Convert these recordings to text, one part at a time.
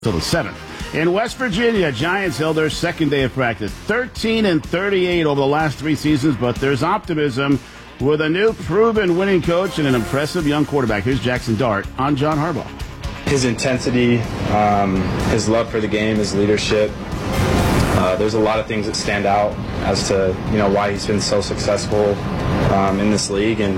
Till the 7th. In West Virginia, Giants held their second day of practice. 13-38 over the last 3 seasons, but there's optimism with a new proven winning coach and an impressive young quarterback. Here's Jackson Dart on John Harbaugh. His intensity, his love for the game, his leadership. There's a lot of things that stand out as to why he's been so successful in this league, and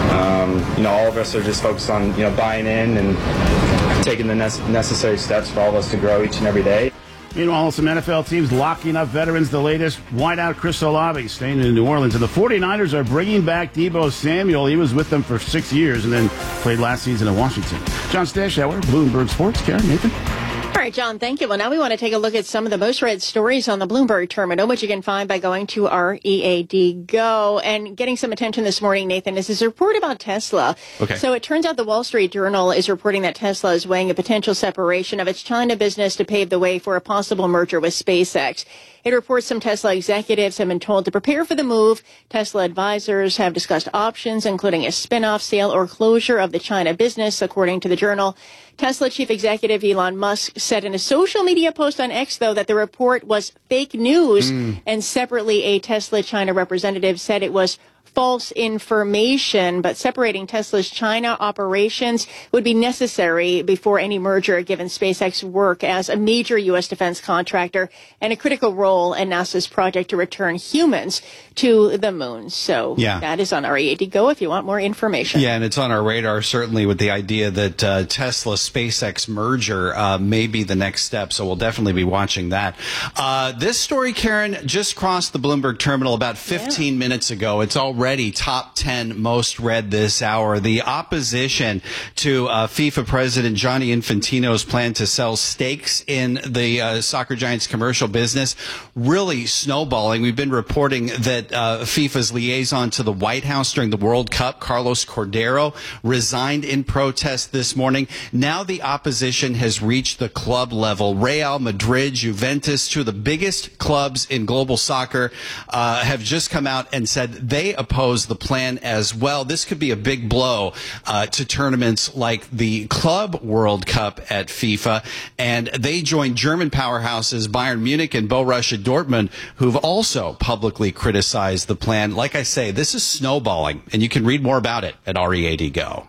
all of us are just focused on buying in and taking the necessary steps for all of us to grow each and every day. Meanwhile, some NFL teams locking up veterans. The latest, wideout Chris Olave staying in New Orleans. And the 49ers are bringing back Deebo Samuel. He was with them for 6 years and then played last season in Washington. John Stashauer, Bloomberg Sports. Karen, Nathan. All right, John, thank you. Well, now we want to take a look at some of the most read stories on the Bloomberg Terminal, which you can find by going to our EAD Go. And getting some attention this morning, Nathan, is this report about Tesla. Okay. So it turns out the Wall Street Journal is reporting that Tesla is weighing a potential separation of its China business to pave the way for a possible merger with SpaceX. It reports some Tesla executives have been told to prepare for the move. Tesla advisors have discussed options, including a spin-off, sale, or closure of the China business, according to the Journal. Tesla chief executive Elon Musk said in a social media post on X, though, that the report was fake news. And separately, a Tesla China representative said it was false information, but separating Tesla's China operations would be necessary before any merger, given SpaceX work as a major U.S. defense contractor and a critical role in NASA's project to return humans to the moon. So that is on our EAD Go if you want more information. Yeah, and it's on our radar, certainly, with the idea that Tesla-SpaceX merger may be the next step, so we'll definitely be watching that. This story, Karen, just crossed the Bloomberg Terminal about 15 minutes ago. It's already top 10 most read this hour. The opposition to FIFA President Gianni Infantino's plan to sell stakes in the soccer giant's commercial business really snowballing. We've been reporting that FIFA's liaison to the White House during the World Cup, Carlos Cordero, resigned in protest this morning. Now the opposition has reached the club level. Real Madrid, Juventus, two of the biggest clubs in global soccer, have just come out and said they oppose the plan as well. This could be a big blow to tournaments like the Club World Cup at FIFA. And they join German powerhouses Bayern Munich and Borussia Dortmund, who've also publicly criticized the plan. Like I say, this is snowballing, and you can read more about it at READ Go.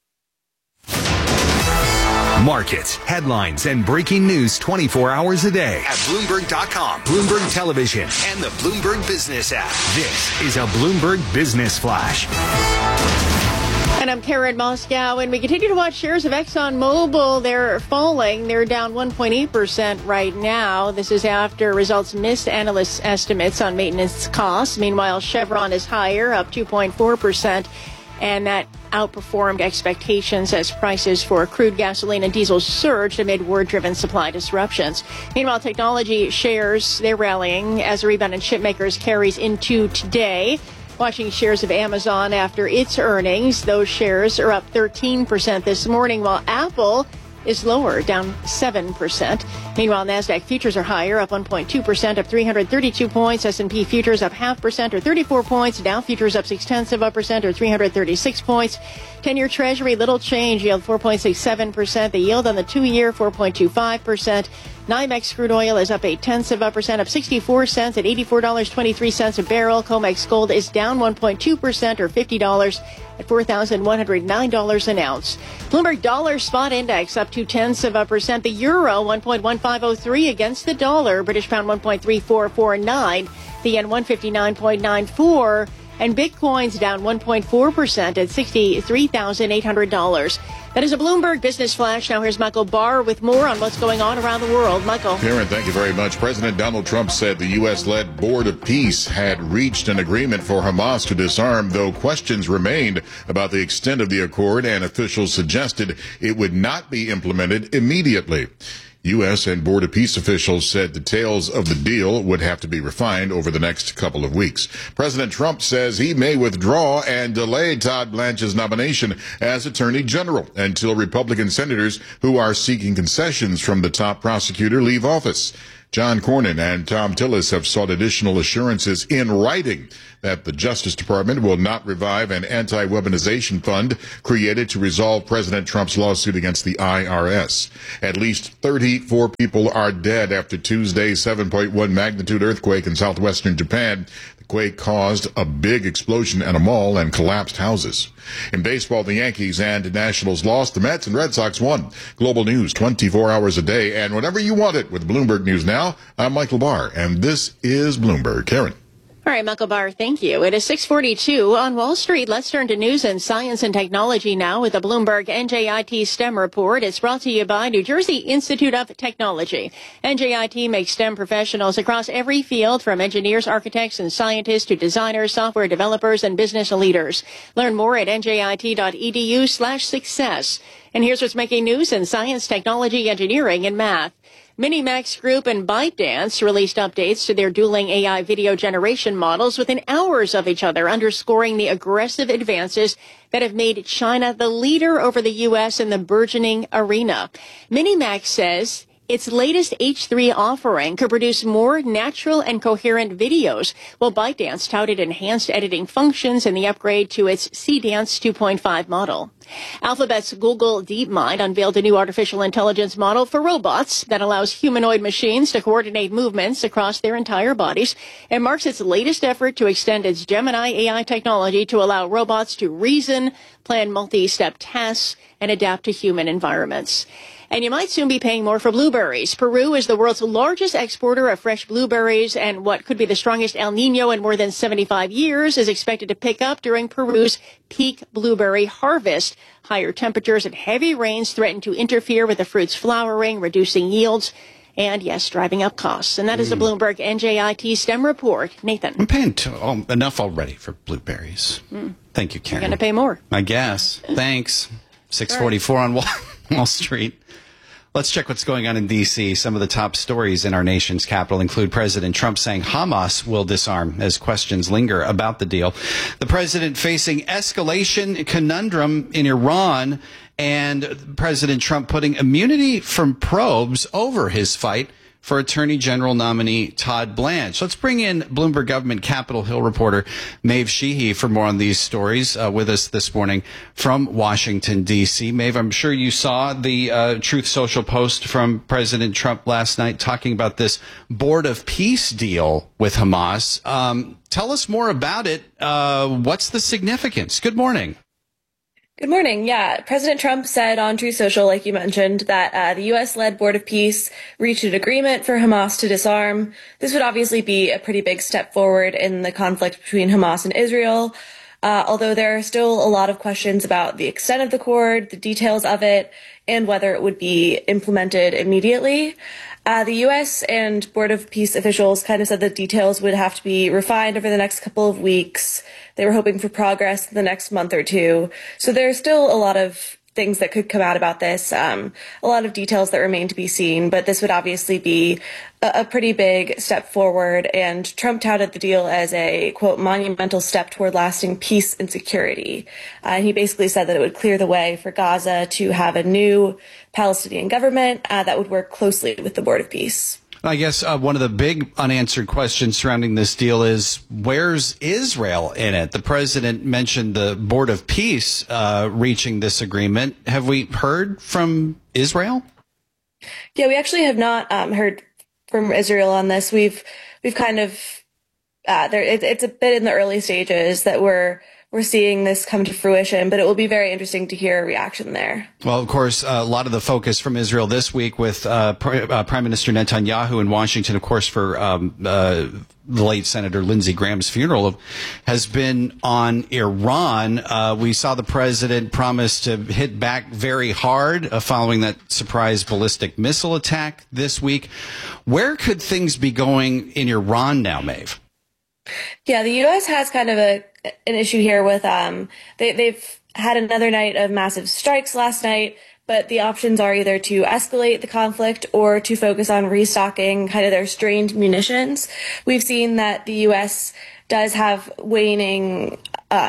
Markets, headlines, and breaking news 24 hours a day at Bloomberg.com, Bloomberg Television, and the Bloomberg Business app. This is a Bloomberg Business Flash. And I'm Karen Moscow, and we continue to watch shares of ExxonMobil. They're falling. They're down 1.8% right now. This is after results missed analysts' estimates on maintenance costs. Meanwhile, Chevron is higher, up 2.4%. And that outperformed expectations as prices for crude, gasoline, and diesel surged amid war-driven supply disruptions. Meanwhile, technology shares, they're rallying as a rebound in chip makers carries into today. Watching shares of Amazon after its earnings. Those shares are up 13% this morning, while Apple is lower, down 7%. Meanwhile, NASDAQ futures are higher, up 1.2%, up 332 points. S&P futures up 0.5% or 34 points. Dow futures up 0.6% or 336 points. 10-year Treasury, little change, yield 4.67%. The yield on the 2-year, 4.25%. NYMEX crude oil is up 0.8%, up 64 cents at $84.23 a barrel. COMEX gold is down 1.2% or $50 at $4,109 an ounce. Bloomberg dollar spot index up 0.2%. The euro 1.1503 against the dollar. British pound 1.3449. The yen 159.94. And Bitcoin's down 1.4% at $63,800. That is a Bloomberg Business Flash. Now here's Michael Barr with more on what's going on around the world. Michael. Karen, thank you very much. President Donald Trump said the U.S.-led Board of Peace had reached an agreement for Hamas to disarm, though questions remained about the extent of the accord, and officials suggested it would not be implemented immediately. U.S. and Board of Peace officials said details of the deal would have to be refined over the next couple of weeks. President Trump says he may withdraw and delay Todd Blanche's nomination as Attorney General until Republican senators who are seeking concessions from the top prosecutor leave office. John Cornyn and Tom Tillis have sought additional assurances in writing that the Justice Department will not revive an anti-weaponization fund created to resolve President Trump's lawsuit against the IRS. At least 34 people are dead after Tuesday's 7.1 magnitude earthquake in southwestern Japan. The quake caused a big explosion at a mall and collapsed houses. In baseball, the Yankees and Nationals lost. The Mets and Red Sox won. Global news 24 hours a day and whenever you want it with Bloomberg News Now. I'm Michael Barr, and this is Bloomberg. Karen. All right, Michael Barr, thank you. It is 6:42 on Wall Street. Let's turn to news and science and technology now with the Bloomberg NJIT STEM report. It's brought to you by New Jersey Institute of Technology. NJIT makes STEM professionals across every field, from engineers, architects, and scientists to designers, software developers, and business leaders. Learn more at njit.edu/success. And here's what's making news in science, technology, engineering, and math. Minimax Group and ByteDance released updates to their dueling AI video generation models within hours of each other, underscoring the aggressive advances that have made China the leader over the U.S. in the burgeoning arena. Minimax says its latest H3 offering could produce more natural and coherent videos, while ByteDance touted enhanced editing functions in the upgrade to its CDance 2.5 model. Alphabet's Google DeepMind unveiled a new artificial intelligence model for robots that allows humanoid machines to coordinate movements across their entire bodies and marks its latest effort to extend its Gemini AI technology to allow robots to reason, plan multi-step tasks, and adapt to human environments. And you might soon be paying more for blueberries. Peru is the world's largest exporter of fresh blueberries, and what could be the strongest El Nino in more than 75 years is expected to pick up during Peru's peak blueberry harvest. Higher temperatures and heavy rains threaten to interfere with the fruit's flowering, reducing yields, and, yes, driving up costs. And that is the Bloomberg NJIT STEM report. Nathan. I'm paying enough already for blueberries. Thank you, Karen. You're going to pay more. I guess. Thanks. 6:44 on Wall Street. Let's check what's going on in D.C. Some of the top stories in our nation's capital include President Trump saying Hamas will disarm as questions linger about the deal. The president facing escalation conundrum in Iran, and President Trump putting immunity from probes over his fight for Attorney General nominee Todd Blanche. Let's bring in Bloomberg Government Capitol Hill reporter Maeve Sheehy for more on these stories with us this morning from Washington, D.C. Maeve, I'm sure you saw the Truth Social post from President Trump last night talking about this Board of Peace deal with Hamas. Tell us more about it. What's the significance? Good morning. Good morning. Yeah, President Trump said on Truth Social, like you mentioned, that the U.S.-led Board of Peace reached an agreement for Hamas to disarm. This would obviously be a pretty big step forward in the conflict between Hamas and Israel, although there are still a lot of questions about the extent of the accord, the details of it, and whether it would be implemented immediately. The U.S. and Board of Peace officials kind of said the details would have to be refined over the next couple of weeks. They were hoping for progress in the next month or two. So there's still a lot of things that could come out about this, a lot of details that remain to be seen. But this would obviously be a pretty big step forward. And Trump touted the deal as a, quote, monumental step toward lasting peace and security. And he basically said that it would clear the way for Gaza to have a new Palestinian government that would work closely with the Board of Peace. I guess one of the big unanswered questions surrounding this deal is, where's Israel in it? The president mentioned the Board of Peace reaching this agreement. Have we heard from Israel? Yeah, we actually have not heard from Israel on this. We've kind of it's a bit in the early stages that we're seeing this come to fruition, but it will be very interesting to hear a reaction there. Well, of course, a lot of the focus from Israel this week with Prime Minister Netanyahu in Washington, of course, for the late Senator Lindsey Graham's funeral, has been on Iran. We saw the president promise to hit back very hard following that surprise ballistic missile attack this week. Where could things be going in Iran now, Maeve? Yeah, the U.S. has kind of an issue here with they've had another night of massive strikes last night, but the options are either to escalate the conflict or to focus on restocking kind of their strained munitions. We've seen that the U.S. does have waning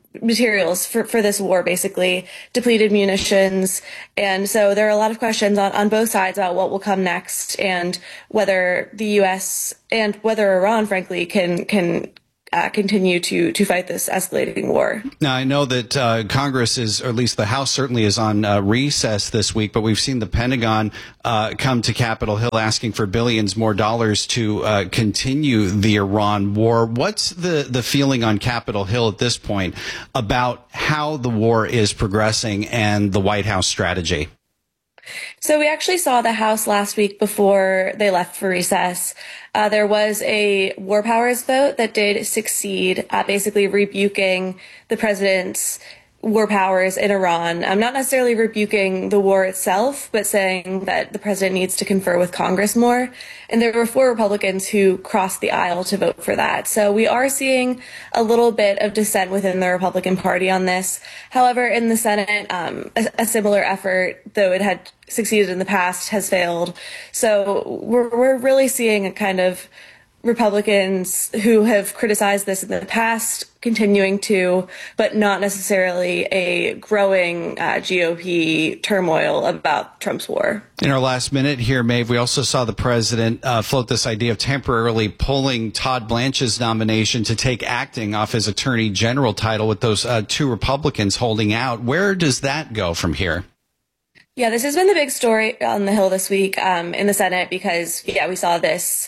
materials for this war, basically depleted munitions. And so there are a lot of questions on both sides about what will come next and whether the U.S. and whether Iran, frankly, can continue to fight this escalating war. Now, I know that Congress is, or at least the House certainly is on recess this week, but we've seen the Pentagon come to Capitol Hill asking for billions more dollars to continue the Iran war. What's the feeling on Capitol Hill at this point about how the war is progressing and the White House strategy? So we actually saw the House last week before they left for recess. There was a war powers vote that did succeed, basically rebuking the president's war powers in Iran. I'm not necessarily rebuking the war itself, but saying that the president needs to confer with Congress more. And there were 4 Republicans who crossed the aisle to vote for that. So we are seeing a little bit of dissent within the Republican Party on this. However, in the Senate, a similar effort, though it had succeeded in the past, has failed. So we're really seeing a kind of Republicans who have criticized this in the past continuing to, but not necessarily a growing GOP turmoil about Trump's war. In our last minute here, Maeve, we also saw the president float this idea of temporarily pulling Todd Blanche's nomination to take acting off his attorney general title with those 2 Republicans holding out. Where does that go from here? Yeah, this has been the big story on the Hill this week in the Senate because, we saw this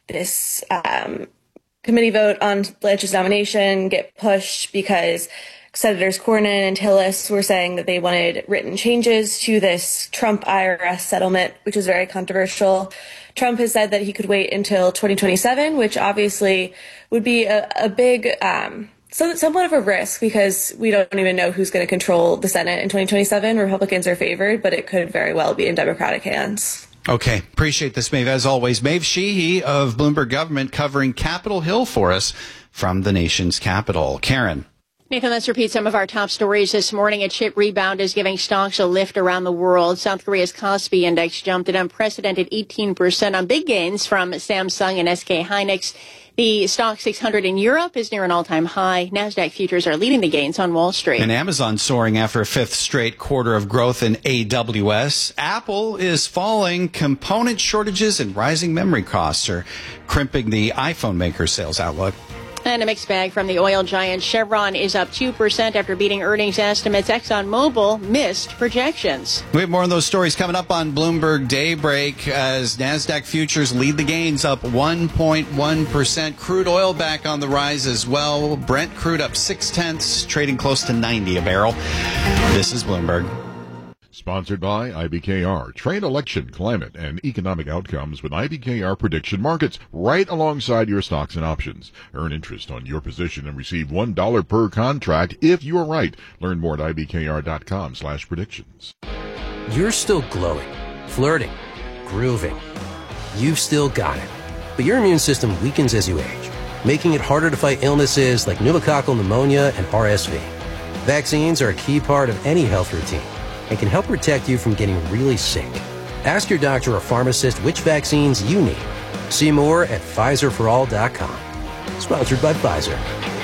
committee vote on Blanche's nomination get pushed because Senators Cornyn and Tillis were saying that they wanted written changes to this Trump IRS settlement, which is very controversial. Trump has said that he could wait until 2027, which obviously would be a big, somewhat of a risk because we don't even know who's going to control the Senate in 2027. Republicans are favored, but it could very well be in Democratic hands. Okay. Appreciate this, Maeve. As always, Maeve Sheehy of Bloomberg Government covering Capitol Hill for us from the nation's capital. Karen. Nathan, let's repeat some of our top stories this morning. A chip rebound is giving stocks a lift around the world. South Korea's Kospi index jumped an unprecedented 18% on big gains from Samsung and SK Hynix. The stock 600 in Europe is near an all-time high. NASDAQ futures are leading the gains on Wall Street. And Amazon soaring after a 5th straight quarter of growth in AWS. Apple is falling. Component shortages and rising memory costs are crimping the iPhone maker sales outlook. And a mixed bag from the oil giant. Chevron is up 2% after beating earnings estimates. ExxonMobil missed projections. We have more on those stories coming up on Bloomberg Daybreak as NASDAQ futures lead the gains up 1.1%. Crude oil back on the rise as well. Brent crude up 0.6, trading close to 90 a barrel. This is Bloomberg. Sponsored by IBKR. Trade, election, climate, and economic outcomes with IBKR prediction markets right alongside your stocks and options. Earn interest on your position and receive $1 per contract if you're right. Learn more at IBKR.com/predictions. You're still glowing, flirting, grooving. You've still got it. But your immune system weakens as you age, making it harder to fight illnesses like pneumococcal pneumonia and RSV. Vaccines are a key part of any health routine and can help protect you from getting really sick. Ask your doctor or pharmacist which vaccines you need. See more at PfizerForAll.com. Sponsored by Pfizer.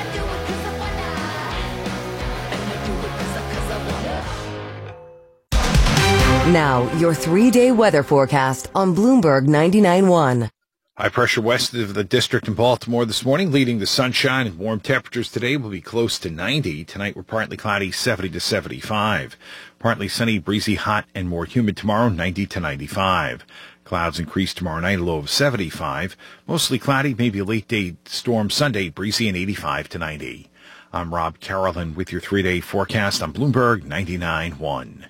Now, your 3-day weather forecast on Bloomberg 99.1. High pressure west of the district in Baltimore this morning, leading to sunshine and warm temperatures today will be close to 90. Tonight we're partly cloudy, 70 to 75. Partly sunny, breezy, hot, and more humid tomorrow, 90 to 95. Clouds increase tomorrow night, a low of 75. Mostly cloudy, maybe a late day storm Sunday, breezy and 85 to 90. I'm Rob Carolyn with your 3-day forecast on Bloomberg 99.1.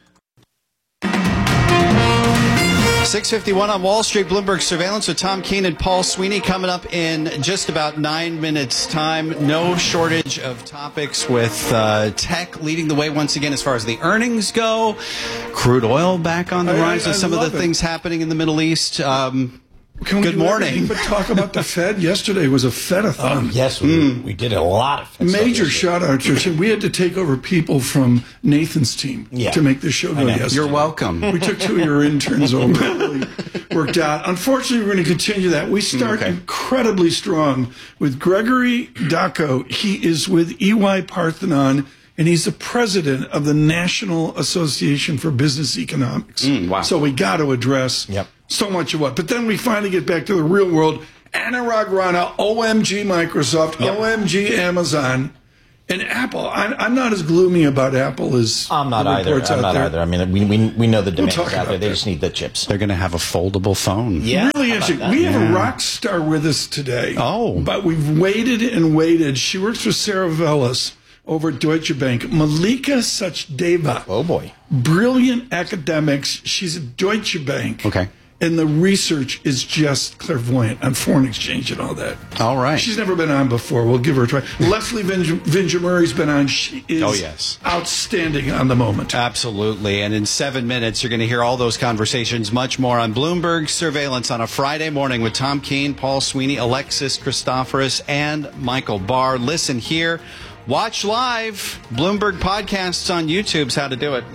6:51 on Wall Street. Bloomberg Surveillance with Tom Keene and Paul Sweeney coming up in just about 9 minutes' time. No shortage of topics with tech leading the way once again as far as the earnings go. Crude oil back on the rise with some of the things happening in the Middle East. Good morning. But talk about the Fed. Yesterday was a Fed-a-thon. Yes, we did a lot of Fed major shout-out. We had to take over people from Nathan's team to make this show go yesterday. You're welcome. We took 2 of your interns over. It really worked out. Unfortunately, we're going to continue that. We start incredibly strong with Gregory Daco. He is with EY Parthenon. and he's the president of the National Association for Business Economics. Wow. So we got to address so much of what. But then we finally get back to the real world. Anurag Rana, OMG Microsoft, OMG Amazon, and Apple. I'm not as gloomy about Apple as I'm not either. I mean, we know the demand's out there. They just need the chips. They're going to have a foldable phone. Yeah. Really interesting. We have a rock star with us today. Oh. But we've waited and waited. She works for Sarah Vellis over at Deutsche Bank. Malika Sachdeva. Oh, boy. Brilliant academics. She's at Deutsche Bank. Okay. And the research is just clairvoyant on foreign exchange and all that. All right. She's never been on before. We'll give her a try. Leslie Vinja-Murray's been on. She is outstanding on the moment. Absolutely. And in 7 minutes, you're going to hear all those conversations, much more on Bloomberg Surveillance on a Friday morning with Tom Keene, Paul Sweeney, Alexis Christoforous, and Michael Barr. Listen here. Watch live. Bloomberg Podcasts on YouTube's how to do it.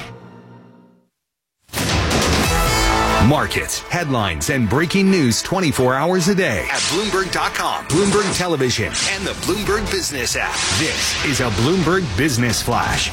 Markets, headlines, and breaking news 24 hours a day at Bloomberg.com, Bloomberg Television, and the Bloomberg Business app. This is a Bloomberg Business Flash.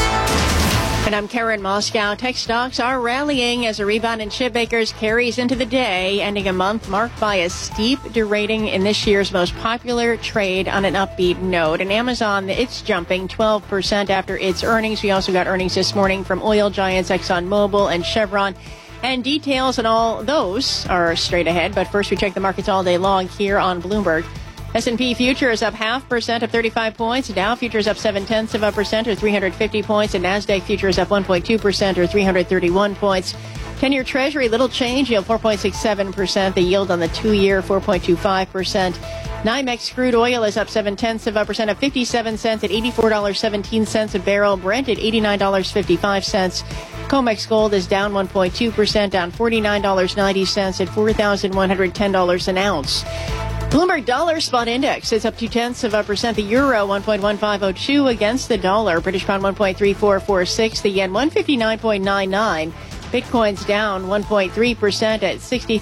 And I'm Karen Moscow. Tech stocks are rallying as a rebound in chip makers carries into the day, ending a month marked by a steep derating in this year's most popular trade on an upbeat note. And Amazon, it's jumping 12% after its earnings. We also got earnings this morning from oil giants ExxonMobil and Chevron. And details on all those are straight ahead. But first, we check the markets all day long here on Bloomberg. S&P futures up 0.5% up 35 points. Dow futures up 0.7% or 350 points. And NASDAQ futures up 1.2% or 331 points. 10-year Treasury, little change, yield 4.67%. The yield on the 2-year, 4.25%. NYMEX crude oil is up 0.7% at 57 cents at $84.17 a barrel. Brent at $89.55. COMEX gold is down 1.2%, down $49.90 at $4,110 an ounce. Bloomberg Dollar Spot Index is up 0.2%. The euro 1.1502 against the dollar. British pound 1.3446. The yen 159.99. Bitcoin's down 1.3% at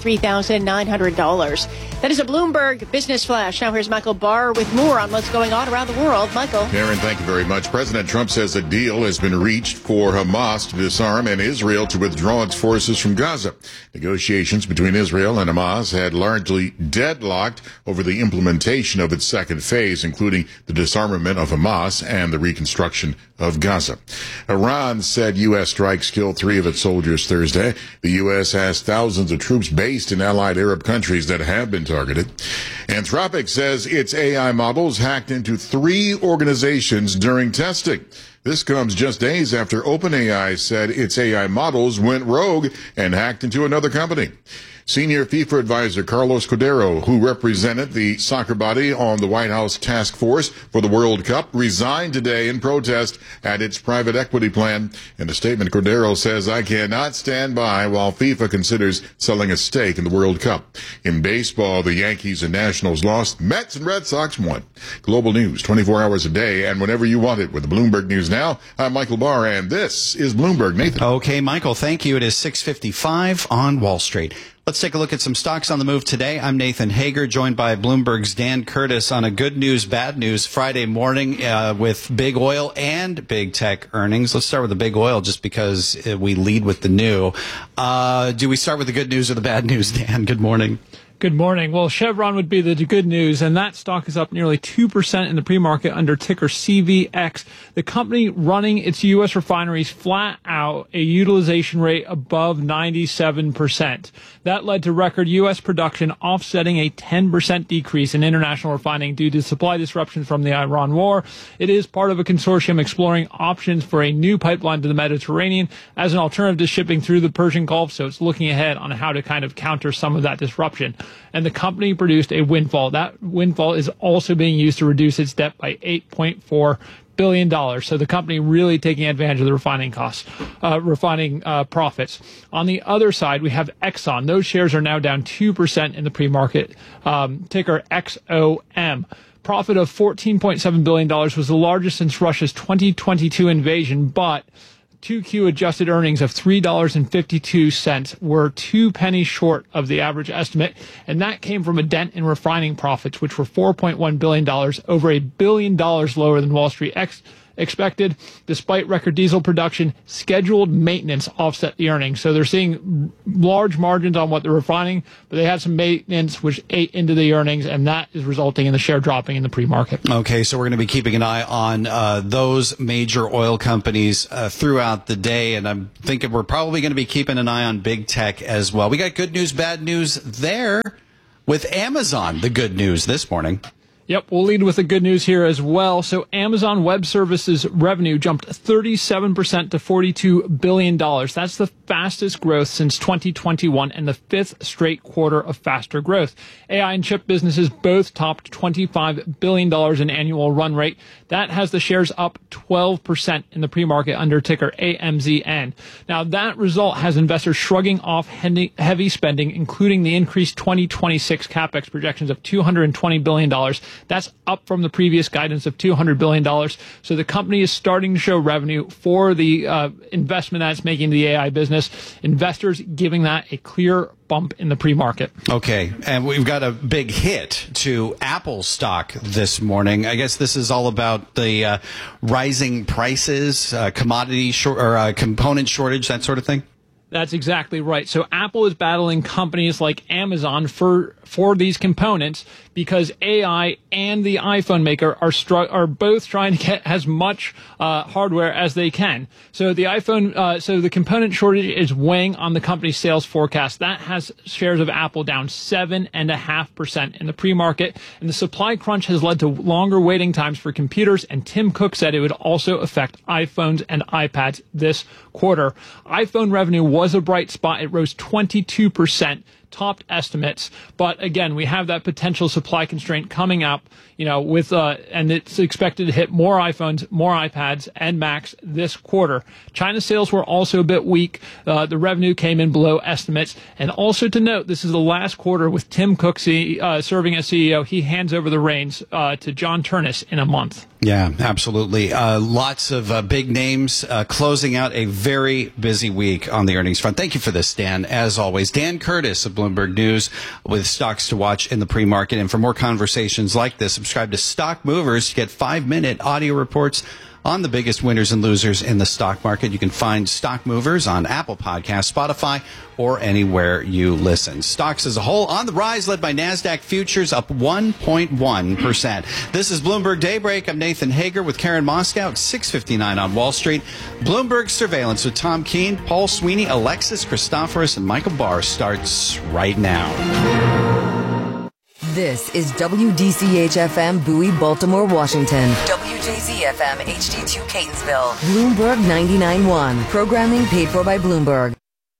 $63,900. That is a Bloomberg Business Flash. Now here's Michael Barr with more on what's going on around the world. Michael. Karen, thank you very much. President Trump says a deal has been reached for Hamas to disarm and Israel to withdraw its forces from Gaza. Negotiations between Israel and Hamas had largely deadlocked over the implementation of its second phase, including the disarmament of Hamas and the reconstruction of Gaza. Iran said U.S. strikes killed 3 of its soldiers Thursday. The U.S. has thousands of troops based in allied Arab countries that have been targeted. Anthropic says its AI models hacked into 3 organizations during testing. This comes just days after OpenAI said its AI models went rogue and hacked into another company. Senior FIFA advisor Carlos Cordero, who represented the soccer body on the White House task force for the World Cup, resigned today in protest at its private equity plan. In a statement, Cordero says, "I cannot stand by while FIFA considers selling a stake in the World Cup." In baseball, the Yankees and Nationals lost. Mets and Red Sox won. Global news 24 hours a day and whenever you want it with the Bloomberg News Now. I'm Michael Barr, and this is Bloomberg. Nathan. Okay, Michael, thank you. It is 6:55 on Wall Street. Let's take a look at some stocks on the move today. I'm Nathan Hager, joined by Bloomberg's Dan Curtis on a good news, bad news Friday morning with big oil and big tech earnings. Let's start with the big oil just because we lead with the new. Do we start with the good news or the bad news, Dan? Good morning. Good morning. Well, Chevron would be the good news, and that stock is up nearly 2% in the pre-market under ticker CVX. The company running its U.S. refineries flat out, a utilization rate above 97%. That led to record U.S. production offsetting a 10% decrease in international refining due to supply disruptions from the Iran war. It is part of a consortium exploring options for a new pipeline to the Mediterranean as an alternative to shipping through the Persian Gulf, so it's looking ahead on how to kind of counter some of that disruption. And the company produced a windfall. That windfall is also being used to reduce its debt by $8.4 billion. So the company really taking advantage of the refining costs, profits. On the other side, we have Exxon. Those shares are now down 2% in the pre-market, ticker XOM. Profit of $14.7 billion was the largest since Russia's 2022 invasion, but 2Q adjusted earnings of $3.52 were 2 pennies short of the average estimate, and that came from a dent in refining profits, which were $4.1 billion, over $1 billion lower than Wall Street expected. Despite record diesel production, scheduled maintenance offset the earnings. So they're seeing large margins on what they're refining, but they had some maintenance which ate into the earnings, and that is resulting in the share dropping in the pre-market. Okay, so we're going to be keeping an eye on those major oil companies throughout the day, and I'm thinking we're probably going to be keeping an eye on big tech as well. We got good news, bad news there with Amazon, the good news this morning. Yep, we'll lead with the good news here as well. So Amazon Web Services revenue jumped 37% to $42 billion. That's the fastest growth since 2021 and the fifth straight quarter of faster growth. AI and chip businesses both topped $25 billion in annual run rate. That has the shares up 12% in the pre-market under ticker AMZN. Now, that result has investors shrugging off heavy spending, including the increased 2026 CapEx projections of $220 billion. That's up from the previous guidance of $200 billion. So the company is starting to show revenue for the investment that it's making in the AI business. Investors giving that a clear bump in the pre-market. Okay, and we've got a big hit to Apple stock this morning. I guess this is all about the rising prices, component shortage, that sort of thing. That's exactly right. So Apple is battling companies like Amazon for these components because AI and the iPhone maker are both trying to get as much hardware as they can. So the iPhone, so the component shortage is weighing on the company's sales forecast. That has shares of Apple down 7.5% in the pre-market, and the supply crunch has led to longer waiting times for computers. And Tim Cook said it would also affect iPhones and iPads this quarter. iPhone revenue was a bright spot. It rose 22%. Topped estimates, but again, we have that potential supply constraint coming up, with and it's expected to hit more iPhones, more iPads, and Macs this quarter. China sales were also a bit weak. The revenue came in below estimates, and also to note, this is the last quarter with Tim Cook serving as CEO. He hands over the reins to John Ternus in a month. Yeah, absolutely. Lots of big names closing out a very busy week on the earnings front. Thank you for this, Dan. As always, Dan Curtis of Bloomberg News with stocks to watch in the pre-market. And for more conversations like this, subscribe to Stock Movers to get 5-minute audio reports on the biggest winners and losers in the stock market. You can find Stock Movers on Apple Podcasts, Spotify, or anywhere you listen. Stocks as a whole on the rise, led by NASDAQ futures up 1.1%. This is Bloomberg Daybreak. I'm Nathan Hager with Karen Moscow at 6:59 on Wall Street. Bloomberg Surveillance with Tom Keene, Paul Sweeney, Alexis Christoforous, and Michael Barr starts right now. This is WDCH-FM Bowie, Baltimore, Washington. WJZ-FM HD2 Catonsville. Bloomberg 99.1. Programming paid for by Bloomberg.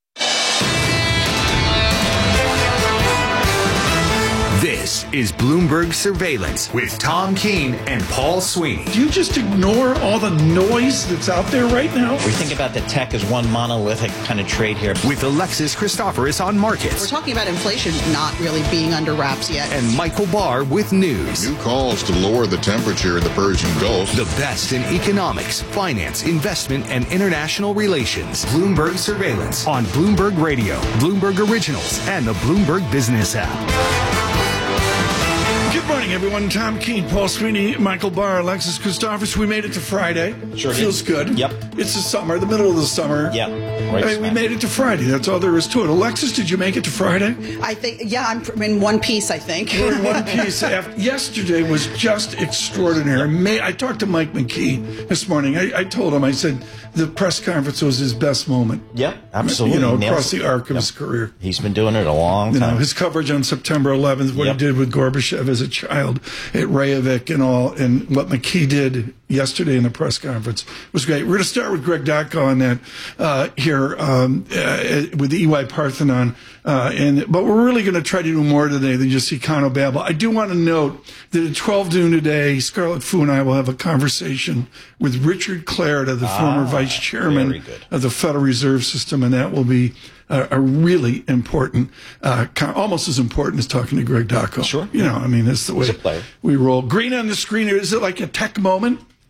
This is Bloomberg Surveillance with Tom Keene and Paul Sweeney. Do you just ignore all the noise that's out there right now? We think about the tech as one monolithic kind of trade here. With Alexis Christoforous on markets. We're talking about inflation not really being under wraps yet. And Michael Barr with news. New calls to lower the temperature in the Persian Gulf. The best in economics, finance, investment, and international relations. Bloomberg Surveillance on Bloomberg Radio, Bloomberg Originals, and the Bloomberg Business app. Good morning, everyone. Tom Keene, Paul Sweeney, Michael Barr, Alexis Christoforous. We made it to Friday. Sure Feels good. Yep. It's the summer, the middle of the summer. Yep. Right, we made it to Friday. That's all there is to it. Alexis, did you make it to Friday? I think, yeah, I'm in one piece, I think. We're in one piece. Yesterday was just extraordinary. I talked to Mike McKee this morning. I told him, I said, the press conference was his best moment. Yeah, absolutely. Across the arc of his career. He's been doing it a long time. His coverage on September 11th, what he did with Gorbachev as a child at Reykjavik and all, and what McKee did yesterday in the press conference was great. We're going to start with Greg Dacko on that here with the EY Parthenon. But we're really going to try to do more today than just econobabble. I do want to note that at 12 noon today, Scarlett Fu and I will have a conversation with Richard Clarida, the former vice chairman of the Federal Reserve System, and that will be a really important, almost as important as talking to Greg Dacko. Sure. That's the way we roll. Green on the screen. Is it like a tech moment?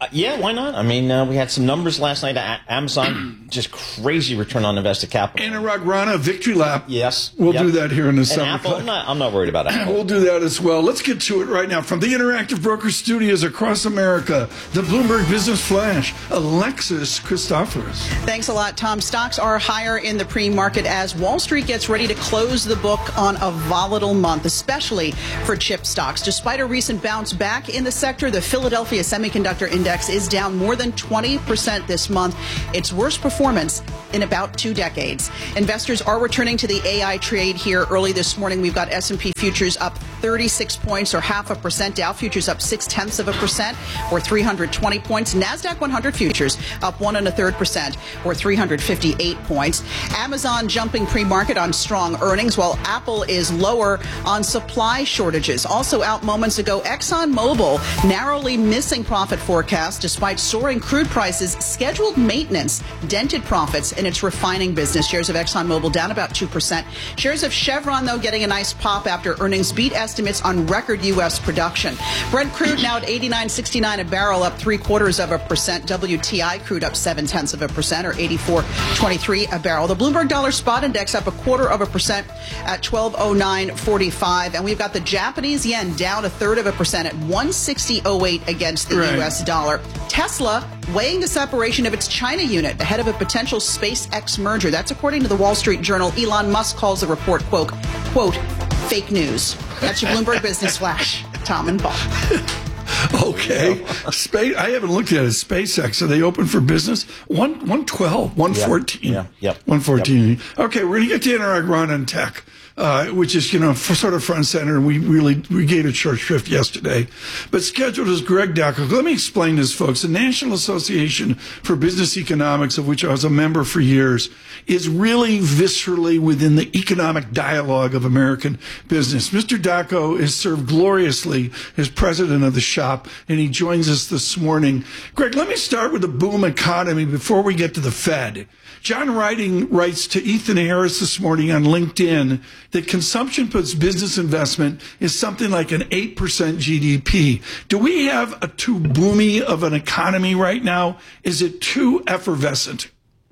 Yeah, why not? I mean, we had some numbers last night. Amazon, just crazy return on invested capital. Anurag Rana, victory lap. Yes. We'll do that here in the summer. Apple, I'm not worried about Apple. We'll do that as well. Let's get to it right now. From the Interactive Broker Studios across America, the Bloomberg Business Flash, Alexis Christoforous. Thanks a lot, Tom. Stocks are higher in the pre-market as Wall Street gets ready to close the book on a volatile month, especially for chip stocks. Despite a recent bounce back in the sector, the Philadelphia Semiconductor Index is down more than 20% this month, its worst performance in about 2 decades. Investors are returning to the AI trade here early this morning. We've got S&P futures up 36 points or 0.5%. Dow futures up 0.6% or 320 points. NASDAQ 100 futures up 1.33% or 358 points. Amazon jumping pre-market on strong earnings, while Apple is lower on supply shortages. Also out moments ago, ExxonMobil narrowly missing profit forecast despite soaring crude prices. Scheduled maintenance dented profits in its refining business. Shares of ExxonMobil down about 2%. Shares of Chevron, though, getting a nice pop after earnings beat estimates on record U.S. production. Brent crude now at $89.69 a barrel, up 0.75%. WTI crude up 0.7% or 84.23 a barrel. The Bloomberg Dollar Spot Index up 0.25% at 1209.45. And we've got the Japanese yen down 0.33% at 160.08 against the U.S. dollar. Tesla weighing the separation of its China unit ahead of a potential SpaceX merger. That's according to the Wall Street Journal. Elon Musk calls the report, quote, fake news. That's your Bloomberg Business Flash. Tom and Paul. Okay. I haven't looked at it. SpaceX, are they open for business? 112, 114. Yeah. Yep. 114. Yep. Okay, we're going to get to Anurag Rana and tech. Which is, sort of front and center, and we gave it short shrift yesterday. But scheduled is Greg Dacko. Let me explain this, folks. The National Association for Business Economics, of which I was a member for years, is really viscerally within the economic dialogue of American business. Mr. Dacko has served gloriously as president of the shop, and he joins us this morning. Greg, let me start with the boom economy before we get to the Fed. John Riding writes to Ethan Harris this morning on LinkedIn that consumption plus business investment is something like an 8% GDP. Do we have a too boomy of an economy right now? Is it too effervescent?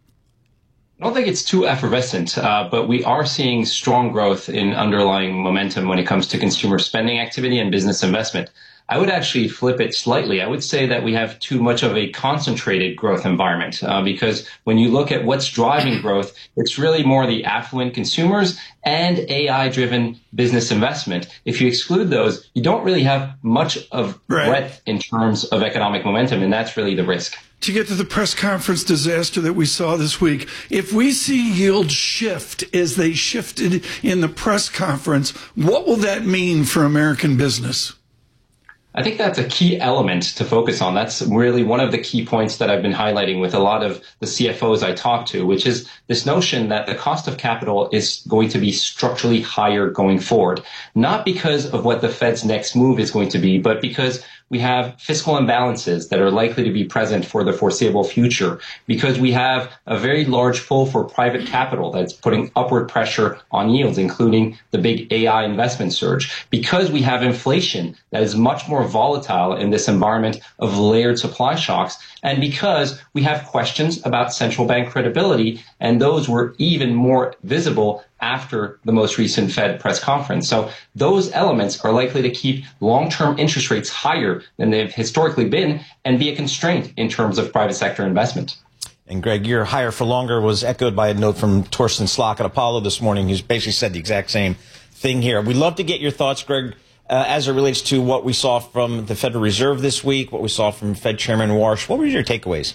I don't think it's too effervescent, but we are seeing strong growth in underlying momentum when it comes to consumer spending activity and business investment. I would actually flip it slightly. I would say that we have too much of a concentrated growth environment because when you look at what's driving growth, it's really more the affluent consumers and AI-driven business investment. If you exclude those, you don't really have much of breadth in terms of economic momentum, and that's really the risk. To get to the press conference disaster that we saw this week, if we see yields shift as they shifted in the press conference, what will that mean for American business? I think that's a key element to focus on. That's really one of the key points that I've been highlighting with a lot of the CFOs I talk to, which is this notion that the cost of capital is going to be structurally higher going forward, not because of what the Fed's next move is going to be, but because we have fiscal imbalances that are likely to be present for the foreseeable future, because we have a very large pull for private capital that's putting upward pressure on yields, including the big AI investment surge, because we have inflation that is much more volatile in this environment of layered supply shocks, and because we have questions about central bank credibility, and those were even more visible after the most recent Fed press conference. So those elements are likely to keep long-term interest rates higher than they've historically been and be a constraint in terms of private sector investment. And Greg, your higher for longer was echoed by a note from Torsten Slok at Apollo this morning. He's basically said the exact same thing here. We'd love to get your thoughts, Greg, as it relates to what we saw from the Federal Reserve this week, what we saw from Fed Chairman Warsh. What were your takeaways?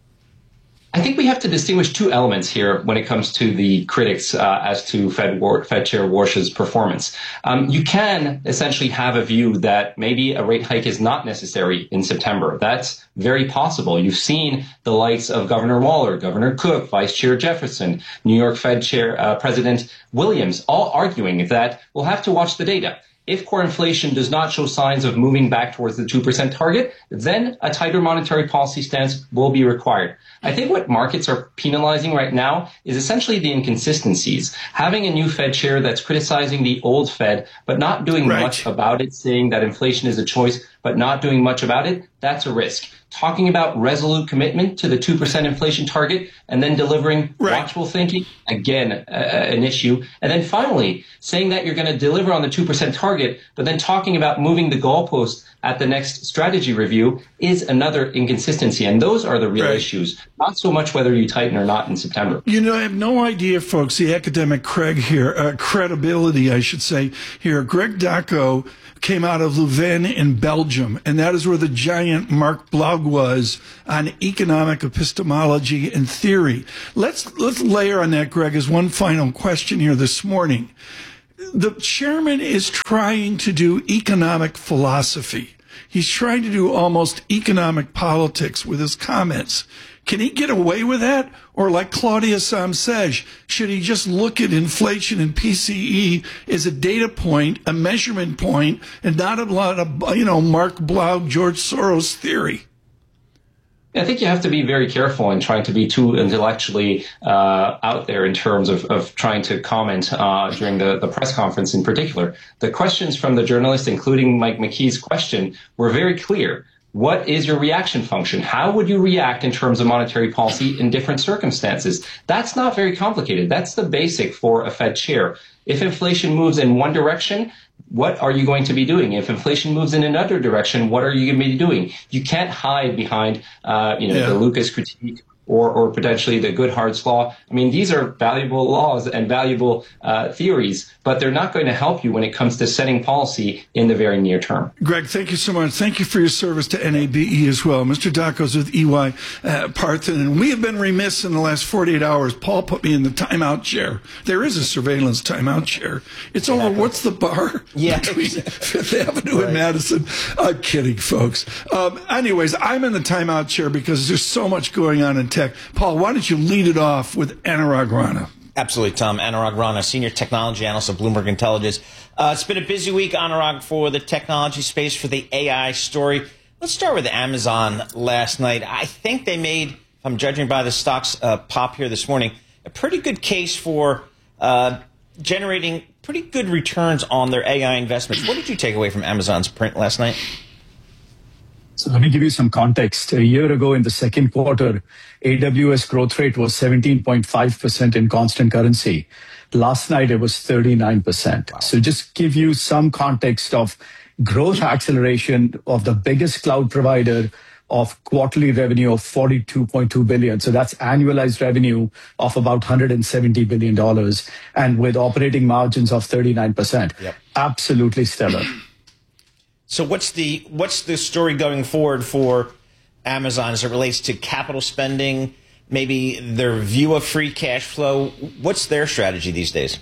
I think we have to distinguish two elements here when it comes to the critics as to Fed Chair Warsh's performance. You can essentially have a view that maybe a rate hike is not necessary in September. That's very possible. You've seen the likes of Governor Waller, Governor Cook, Vice Chair Jefferson, New York Fed Chair President Williams, all arguing that we'll have to watch the data. If core inflation does not show signs of moving back towards the 2% target, then a tighter monetary policy stance will be required. I think what markets are penalizing right now is essentially the inconsistencies. Having a new Fed chair that's criticizing the old Fed, but not doing much about it, saying that inflation is a choice, but not doing much about it, that's a risk. talking about resolute commitment to the 2% inflation target and then delivering watchful thinking, again, an issue. And then finally, saying that you're going to deliver on the 2% target, but then talking about moving the goalpost at the next strategy review is another inconsistency. And those are the real issues, not so much whether you tighten or not in September. You know, I have no idea, folks, the academic credibility, I should say, here. Greg Dacko came out of Leuven in Belgium, and that is where the giant Mark Blaug was on economic epistemology and theory. Let's layer on that, Greg, as one final question here this morning. The chairman is trying to do economic philosophy. He's trying to do almost economic politics with his comments. Can he get away with that? Or like Claudia Sam says, should he just look at inflation and PCE as a data point, a measurement point, and not a lot of, Mark Blaug, George Soros theory? I think you have to be very careful in trying to be too intellectually out there in terms of trying to comment during the press conference in particular. The questions from the journalist, including Mike McKee's question, were very clear. What is your reaction function? How would you react in terms of monetary policy in different circumstances? That's not very complicated. That's the basic for a Fed chair. If inflation moves in one direction, what are you going to be doing? If inflation moves in another direction, what are you going to be doing? You can't hide behind, the Lucas critique or potentially the Goodhart's law. I mean, these are valuable laws and valuable theories, but they're not going to help you when it comes to setting policy in the very near term. Greg, thank you so much. Thank you for your service to NABE as well. Mr. Dacko's with EY Parthen, and we have been remiss in the last 48 hours. Paul put me in the timeout chair. There is a surveillance timeout chair. It's over, what's the bar? Yeah. Between Fifth Avenue and Madison. I'm kidding, folks. Anyways, I'm in the timeout chair because there's so much going on in tech. Paul, why don't you lead it off with Anurag Rana? Absolutely, Tom. Anurag Rana, Senior Technology Analyst of Bloomberg Intelligence. It's been a busy week, Anurag, for the technology space, for the AI story. Let's start with Amazon last night. I think they made, if I'm judging by the stock's pop here this morning, a pretty good case for generating pretty good returns on their AI investments. What did you take away from Amazon's print last night? So let me give you some context. A year ago in the second quarter, AWS growth rate was 17.5% in constant currency. Last night, it was 39%. Wow. So just give you some context of growth acceleration of the biggest cloud provider of quarterly revenue of $42.2 billion. So that's annualized revenue of about $170 billion and with operating margins of 39%. Yep. Absolutely stellar. So what's the story going forward for Amazon as it relates to capital spending, maybe their view of free cash flow? What's their strategy these days?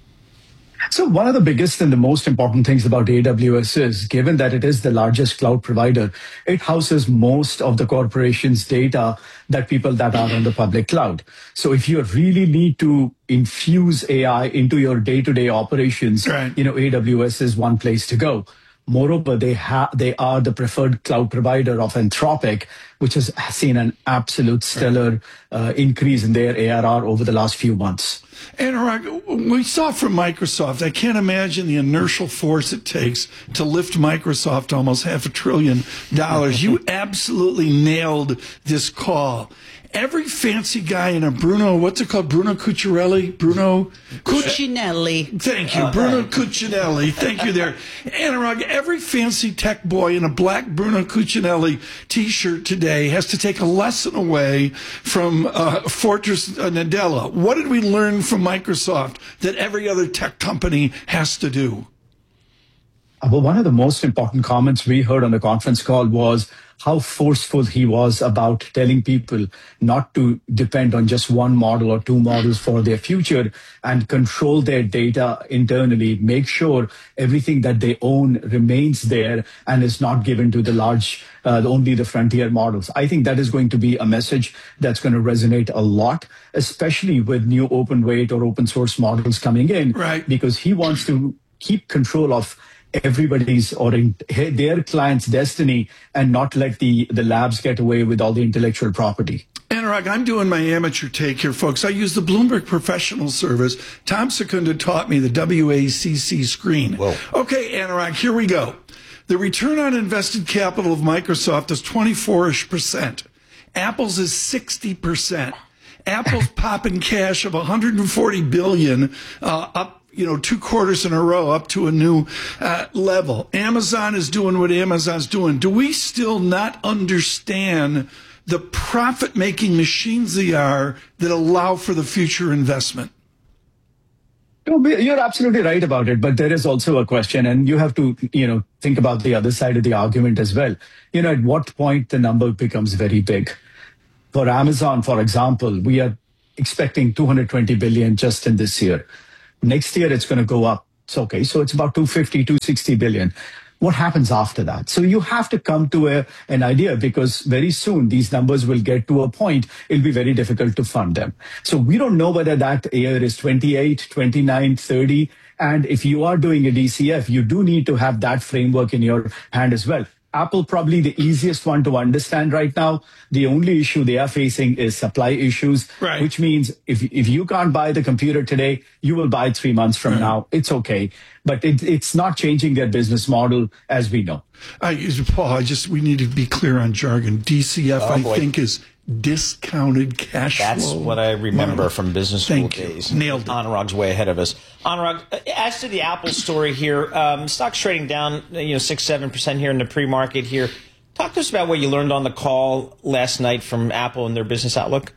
So one of the biggest and the most important things about AWS is, given that it is the largest cloud provider, it houses most of the corporation's data that people that are on the public cloud. So if you really need to infuse AI into your day-to-day operations, AWS is one place to go. Moreover, they are the preferred cloud provider of Anthropic, which has seen an absolute stellar increase in their ARR over the last few months. Anurag, we saw from Microsoft, I can't imagine the inertial force it takes to lift Microsoft almost $500 billion. You absolutely nailed this call. Every fancy guy in a what's it called? Bruno Cuccinelli? Cuccinelli. Thank you. Bruno Cuccinelli. Thank you there. Anurag, every fancy tech boy in a black Bruno Cuccinelli t-shirt today has to take a lesson away from Fortress Nadella. What did we learn from Microsoft that every other tech company has to do? Well, one of the most important comments we heard on the conference call was how forceful he was about telling people not to depend on just one model or two models for their future and control their data internally, make sure everything that they own remains there and is not given to the large, only the frontier models. I think that is going to be a message that's going to resonate a lot, especially with new open weight or open source models coming in, because he wants to keep control of everybody's or their client's destiny and not let the labs get away with all the intellectual property. Anurag, I'm doing my amateur take here, folks. I use the Bloomberg Professional Service. Tom Secunda taught me the WACC screen. Whoa. Okay, Anurag, here we go. The return on invested capital of Microsoft is 24-ish%. Apple's is 60%. Apple's popping cash of $140 billion up, 2 quarters in a row up to a new level. Amazon is doing what Amazon's doing. Do we still not understand the profit-making machines they are that allow for the future investment? You're absolutely right about it, but there is also a question, and you have to, think about the other side of the argument as well. At what point the number becomes very big? For Amazon, for example, we are expecting $220 billion just in this year. Next year, it's going to go up. So it's about $250, $260 billion. What happens after that? So you have to come to an idea, because very soon these numbers will get to a point, it'll be very difficult to fund them. So we don't know whether that year is 28, 29, 30. And if you are doing a DCF, you do need to have that framework in your hand as well. Apple, probably the easiest one to understand right now. The only issue they are facing is supply issues, right, which means if you can't buy the computer today, you will buy 3 months from now. It's okay. But it's not changing their business model, as we know. Paul, we need to be clear on jargon. DCF, I think, is discounted cash flow. That's what I remember from business school days. Nailed it. Anurag's way ahead of us. Anurag, as to the Apple story here, stock's trading down 6-7% here in the pre-market here. Talk to us about what you learned on the call last night from Apple and their business outlook.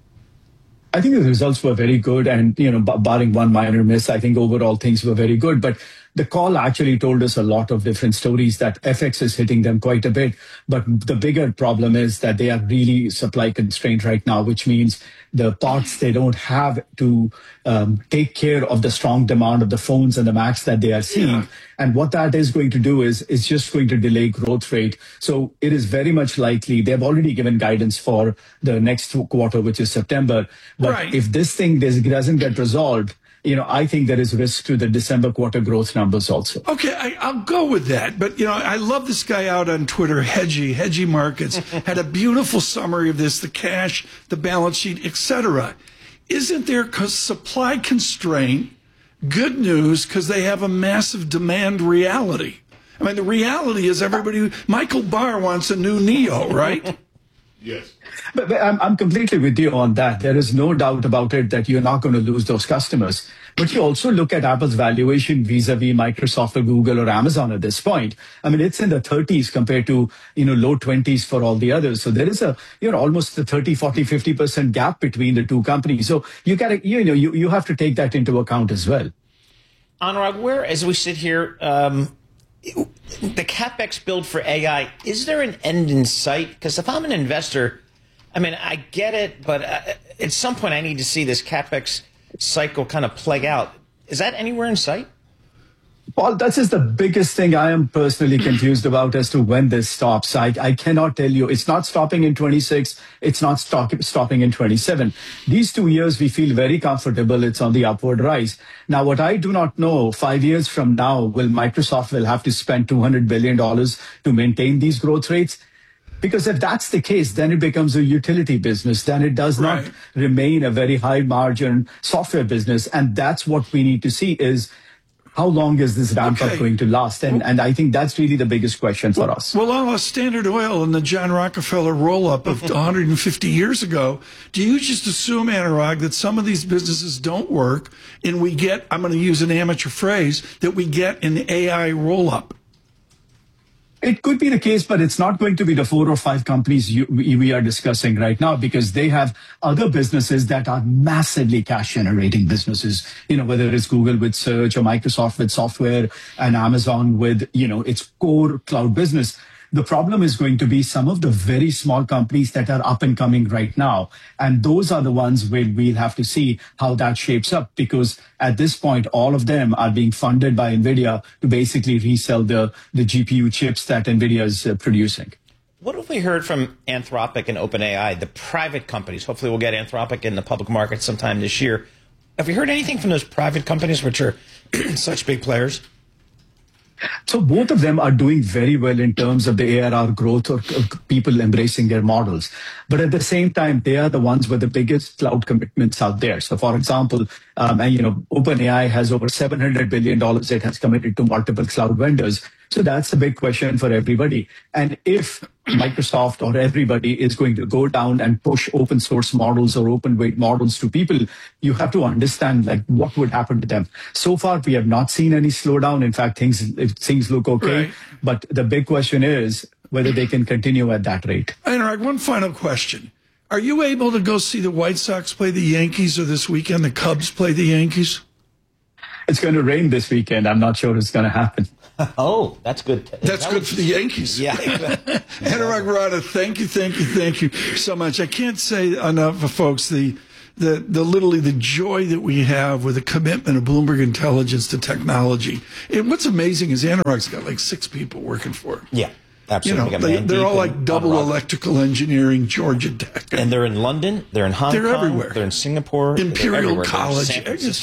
I think the results were very good, and barring one minor miss, I think overall things were very good. But the call actually told us a lot of different stories, that FX is hitting them quite a bit. But the bigger problem is that they are really supply constrained right now, which means the parts they don't have to take care of the strong demand of the phones and the Macs that they are seeing. Yeah. And what that is going to do is just going to delay growth rate. So it is very much likely, they've already given guidance for the next quarter, which is September. But if this thing doesn't get resolved, I think there is risk to the December quarter growth numbers also. Okay, I'll go with that. But, I love this guy out on Twitter, Hedgie Markets, had a beautiful summary of this, the cash, the balance sheet, etc. Isn't there supply constraint good news because they have a massive demand reality? I mean, the reality is Michael Barr wants a new Neo, right? Yes. But I'm completely with you on that. There is no doubt about it that you're not going to lose those customers. But you also look at Apple's valuation vis-a-vis Microsoft or Google or Amazon at this point. I mean, it's in the 30s compared to, low 20s for all the others. So there is almost a 30, 40, 50% gap between the two companies. So you have to take that into account as well. Anurag, where, as we sit here, the CapEx build for AI, is there an end in sight? Because if I'm an investor, I mean, I get it, but at some point I need to see this CapEx cycle kind of plague out. Is that anywhere in sight? Paul, that is the biggest thing I am personally confused about as to when this stops. I cannot tell you. It's not stopping in 26. It's not stopping in 27. These 2 years, we feel very comfortable. It's on the upward rise. Now, what I do not know, 5 years from now, Microsoft will have to spend $200 billion to maintain these growth rates? Because if that's the case, then it becomes a utility business. Then it does not remain a very high margin software business. And that's what we need to see is, how long is this ramp up going to last? And I think that's really the biggest question for us. Well, on Standard Oil and the John Rockefeller roll-up of 150 years ago, do you just assume, Anurag, that some of these businesses don't work and we get, I'm going to use an amateur phrase, that we get an AI roll-up? It could be the case, but it's not going to be the 4 or 5 companies we are discussing right now, because they have other businesses that are massively cash generating businesses, whether it's Google with search or Microsoft with software and Amazon with, its core cloud business. The problem is going to be some of the very small companies that are up and coming right now. And those are the ones where we'll have to see how that shapes up, because at this point, all of them are being funded by NVIDIA to basically resell the GPU chips that NVIDIA is producing. What have we heard from Anthropic and OpenAI, the private companies? Hopefully we'll get Anthropic in the public market sometime this year. Have you heard anything from those private companies, which are such big players? So both of them are doing very well in terms of the ARR growth or people embracing their models. But at the same time, they are the ones with the biggest cloud commitments out there. So for example, OpenAI has over $700 billion it has committed to multiple cloud vendors. So that's a big question for everybody. And if Microsoft or everybody is going to go down and push open source models or open weight models to people, you have to understand like what would happen to them. So far, we have not seen any slowdown. In fact, things look okay. Right. But the big question is whether they can continue at that rate. Anurag, one final question. Are you able to go see the White Sox play the Yankees, or this weekend the Cubs play the Yankees? It's going to rain this weekend. I'm not sure it's going to happen. Oh, that's good. That's good for the Yankees. Yeah. Anurag Rana, thank you so much. I can't say enough for folks the literally the joy that we have with the commitment of Bloomberg Intelligence to technology. And what's amazing is Anurag's got like 6 people working for him. Yeah. Absolutely. They're all like double electrical engineering, Georgia Tech. And they're in London, they're in Hong Kong, they're everywhere. They're in Singapore, Imperial College.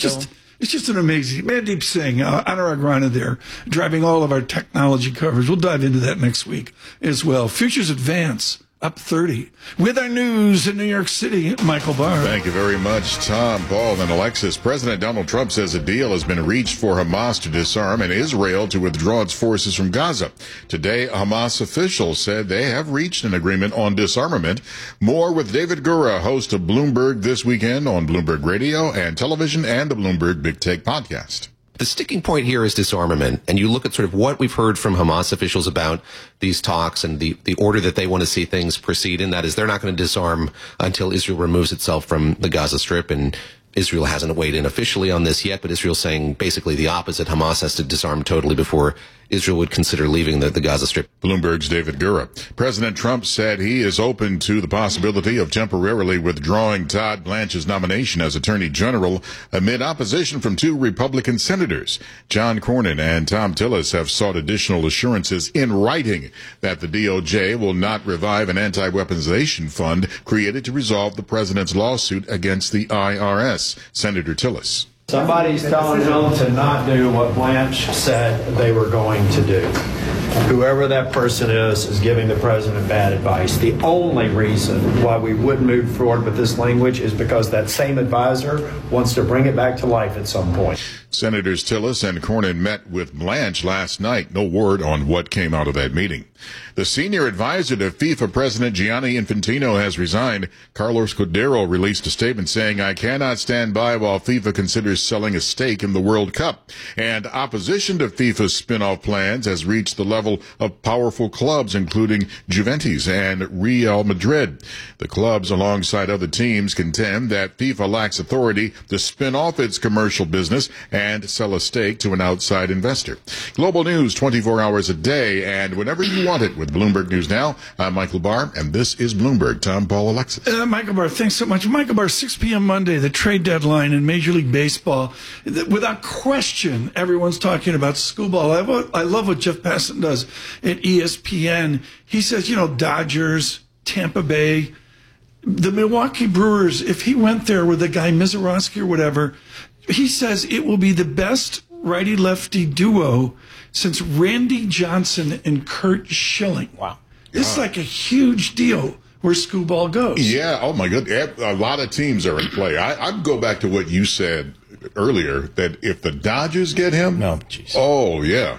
It's just an amazing. Mandeep Singh, Anurag Rana there, driving all of our technology coverage. We'll dive into that next week as well. Futures advance up 30. With our news in New York City, Michael Barr. Thank you very much, Tom, Paul, and Alexis. President Donald Trump says a deal has been reached for Hamas to disarm and Israel to withdraw its forces from Gaza. Today, Hamas officials said they have reached an agreement on disarmament. More with David Gura, host of Bloomberg This Weekend on Bloomberg Radio and Television and the Bloomberg Big Take podcast. The sticking point here is disarmament, and you look at sort of what we've heard from Hamas officials about these talks and the order that they want to see things proceed in. That is, they're not going to disarm until Israel removes itself from the Gaza Strip, and Israel hasn't weighed in officially on this yet, but Israel's saying basically the opposite. Hamas has to disarm totally before Israel would consider leaving the Gaza Strip. Bloomberg's David Gura. President Trump said he is open to the possibility of temporarily withdrawing Todd Blanche's nomination as Attorney General amid opposition from 2 Republican senators. John Cornyn and Tom Tillis have sought additional assurances in writing that the DOJ will not revive an anti-weaponization fund created to resolve the president's lawsuit against the IRS. Senator Tillis. Somebody's telling them to not do what Blanche said they were going to do. Whoever that person is giving the president bad advice. The only reason why we would move forward with this language is because that same advisor wants to bring it back to life at some point. Senators Tillis and Cornyn met with Blanche last night. No word on what came out of that meeting. The senior advisor to FIFA President Gianni Infantino has resigned. Carlos Cordero released a statement saying, "I cannot stand by while FIFA considers selling a stake in the World Cup." And opposition to FIFA's spin-off plans has reached the level of powerful clubs, including Juventus and Real Madrid. The clubs, alongside other teams, contend that FIFA lacks authority to spin off its commercial business and sell a stake to an outside investor. Global news 24 hours a day and whenever you want it with Bloomberg News Now. I'm Michael Barr, and this is Bloomberg. Tom, Paul, Alexis. Michael Barr, thanks so much. Michael Barr, 6 p.m. Monday, the trade deadline in Major League Baseball. Without question, everyone's talking about Scooball. I love what Jeff Passan does at ESPN. He says, Dodgers, Tampa Bay, the Milwaukee Brewers, if he went there with a guy, Mizorowski or whatever, he says it will be the best righty-lefty duo since Randy Johnson and Curt Schilling. Wow. It's like a huge deal where Scooball goes. Yeah, oh my goodness. A lot of teams are in play. I'd go back to what you said earlier, that if the Dodgers get him, oh yeah,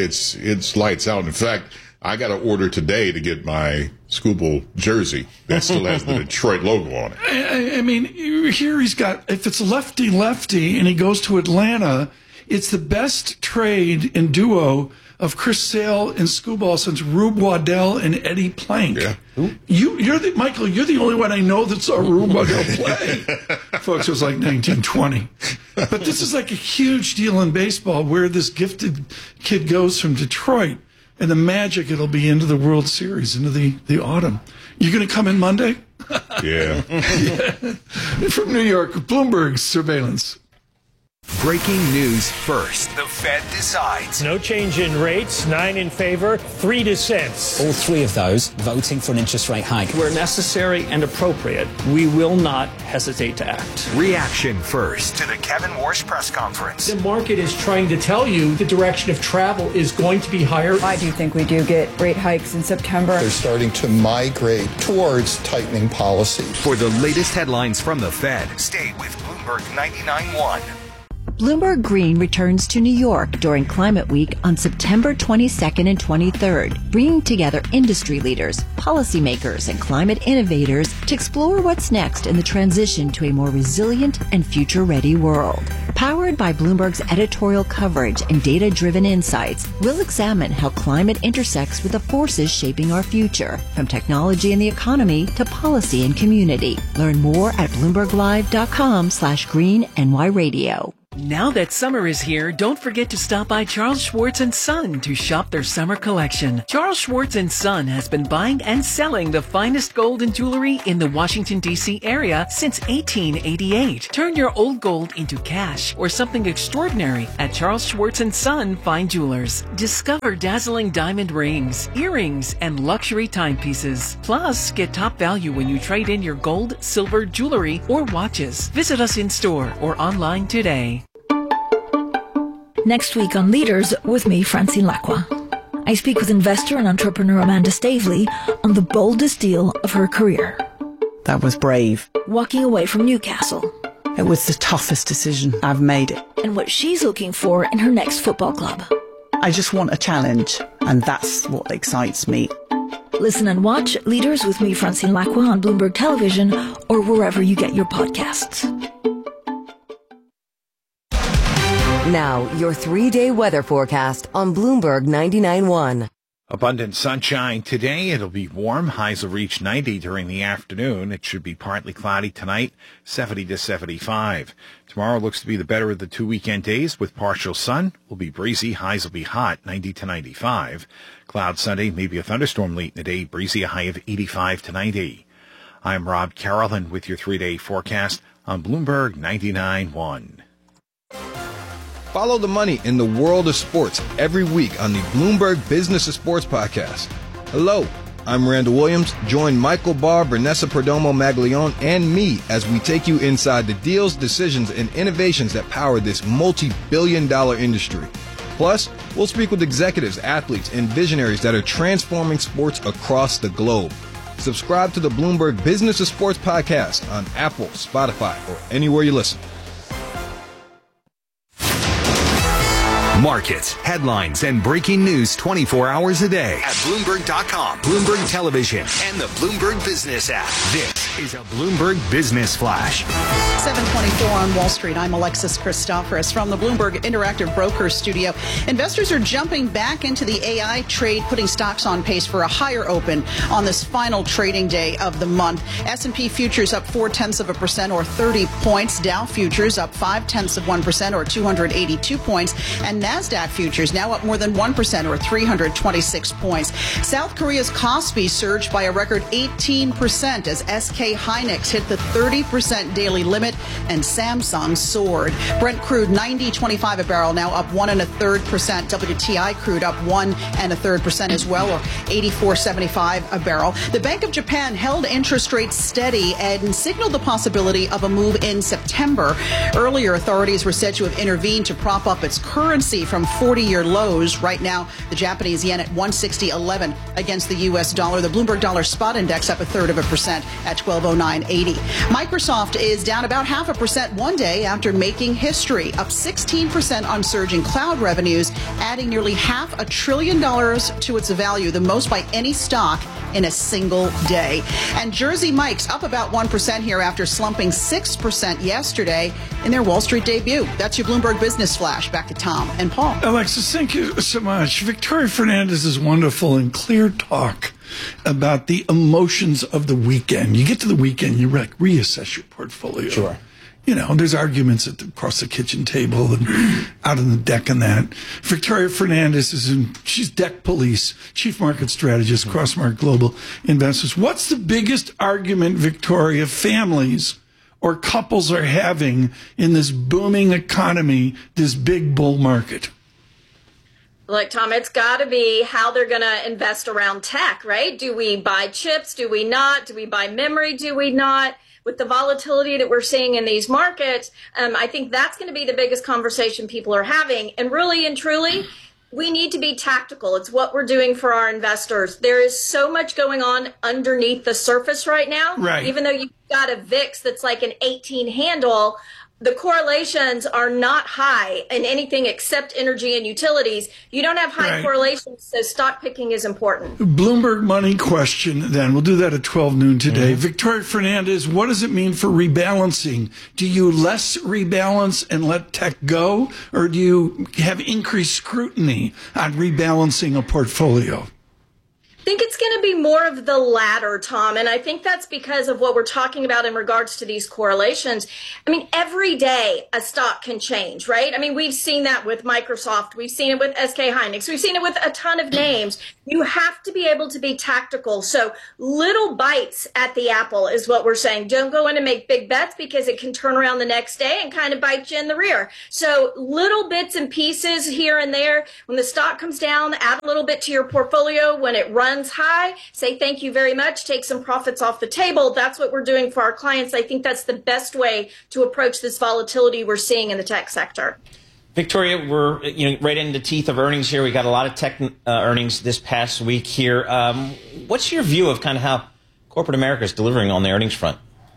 it's lights out. In fact, I got to order today to get my Scooball jersey that still has the Detroit logo on it. I mean, here he's got, if it's lefty-lefty and he goes to Atlanta, it's the best trade and duo of Chris Sale and Scooball since Rube Waddell and Eddie Plank. Yeah. Michael, you're the only one I know that saw Rube Waddell play. Folks, it was like 1920. But this is like a huge deal in baseball where this gifted kid goes from Detroit and the magic it'll be into the World Series, into the autumn. You going to come in Monday? Yeah. From New York, Bloomberg surveillance. Breaking news first. The Fed decides. No change in rates, 9 in favor, 3 dissents. All 3 of those voting for an interest rate hike. Where necessary and appropriate, we will not hesitate to act. Reaction first to the Kevin Warsh press conference. The market is trying to tell you the direction of travel is going to be higher. I do think we do get rate hikes in September. They're starting to migrate towards tightening policy. For the latest headlines from the Fed, stay with Bloomberg 99.1. Bloomberg Green returns to New York during Climate Week on September 22nd and 23rd, bringing together industry leaders, policymakers, and climate innovators to explore what's next in the transition to a more resilient and future-ready world. Powered by Bloomberg's editorial coverage and data-driven insights, we'll examine how climate intersects with the forces shaping our future, from technology and the economy to policy and community. Learn more at BloombergLive.com/GreenNY Radio. Now that summer is here, don't forget to stop by Charles Schwartz & Son to shop their summer collection. Charles Schwartz & Son has been buying and selling the finest gold and jewelry in the Washington, D.C. area since 1888. Turn your old gold into cash or something extraordinary at Charles Schwartz & Son Fine Jewelers. Discover dazzling diamond rings, earrings, and luxury timepieces. Plus, get top value when you trade in your gold, silver, jewelry, or watches. Visit us in store or online today. Next week on Leaders with me, Francine Lacqua. I speak with investor and entrepreneur Amanda Stavely on the boldest deal of her career. That was brave. Walking away from Newcastle. It was the toughest decision I've made. And what she's looking for in her next football club. I just want a challenge, and that's what excites me. Listen and watch Leaders with me, Francine Lacqua, on Bloomberg Television or wherever you get your podcasts. Now, your 3-day weather forecast on Bloomberg 99.1. Abundant sunshine today. It'll be warm. Highs will reach 90 during the afternoon. It should be partly cloudy tonight, 70 to 75. Tomorrow looks to be the better of the 2 weekend days with partial sun. Will be breezy. Highs will be hot, 90 to 95. Cloud Sunday, maybe a thunderstorm late in the day. Breezy, a high of 85 to 90. I'm Rob Carolyn with your 3-day forecast on Bloomberg 99.1. Follow the money in the world of sports every week on the Bloomberg Business of Sports podcast. Hello, I'm Randall Williams. Join Michael Barr, Vanessa Perdomo Maglione, and me as we take you inside the deals, decisions, and innovations that power this multi-billion-dollar industry. Plus, we'll speak with executives, athletes, and visionaries that are transforming sports across the globe. Subscribe to the Bloomberg Business of Sports podcast on Apple, Spotify, or anywhere you listen. Markets, headlines, and breaking news 24 hours a day at Bloomberg.com, Bloomberg Television, and the Bloomberg Business app. This is a Bloomberg Business Flash. 7:24 on Wall Street. I'm Alexis Christoforous from the Bloomberg Interactive Brokers studio. Investors are jumping back into the AI trade, putting stocks on pace for a higher open on this final trading day of the month. S&P futures up 0.4% or 30 points. Dow futures up 0.5% or 282 points. And NASDAQ futures now up more than 1% or 326 points. South Korea's Kospi surged by a record 18% as SK Hynix hit the 30% daily limit and Samsung soared. Brent crude 90.25 a barrel, now up 1.33%. WTI crude up 1.33% as well, or 84.75 a barrel. The Bank of Japan held interest rates steady and signaled the possibility of a move in September. Earlier, authorities were said to have intervened to prop up its currency from 40-year lows. Right now, the Japanese yen at 160.11 against the U.S. dollar. The Bloomberg Dollar Spot Index up 0.33% at 1209.80. Microsoft is down about 0.5% one day after making history, up 16% on surging cloud revenues, adding nearly $500 billion to its value, the most by any stock in a single day. And Jersey Mike's up about 1% here after slumping 6% yesterday in their Wall Street debut. That's your Bloomberg Business Flash. Back to Tom and Paul. Alexis, thank you so much. Victoria Fernandez is wonderful and clear talk about the emotions of the weekend. You get to the weekend, you reassess your portfolio. Sure. You know, there's arguments across the kitchen table and out on the deck and that. Victoria Fernandez she's deck police, chief market strategist, Crossmark Global Investors. What's the biggest argument, Victoria, families or couples are having in this booming economy, this big bull market? Look, Tom, it's got to be how they're going to invest around tech, right? Do we buy chips? Do we not? Do we buy memory? Do we not? With the volatility that we're seeing in these markets, I think that's going to be the biggest conversation people are having. And really and truly, we need to be tactical. It's what we're doing for our investors. There is so much going on underneath the surface right now. Right. Even though you've got a VIX that's like an 18 handle, the correlations are not high in anything except energy and utilities. You don't have high correlations, so stock picking is important. Bloomberg money question, then. We'll do that at 12 noon today. Victoria Fernandez, what does it mean for rebalancing? Do you less rebalance and let tech go, or do you have increased scrutiny on rebalancing a portfolio? I think it's going to be more of the latter, Tom, and I think that's because of what we're talking about in regards to these correlations. I mean, every day a stock can change, right? I mean, we've seen that with Microsoft. We've seen it with SK Hynix. We've seen it with a ton of names. You have to be able to be tactical. So little bites at the apple is what we're saying. Don't go in and make big bets because it can turn around the next day and kind of bite you in the rear. So little bits and pieces here and there. When the stock comes down, add a little bit to your portfolio. When it runs high, say thank you very much, take some profits off the table. That's what we're doing for our clients. I think that's the best way to approach this volatility we're seeing in the tech sector. Victoria, we're right in the teeth of earnings here. We got a lot of tech earnings this past week here. What's your view of kind of how corporate America is delivering on the earnings front?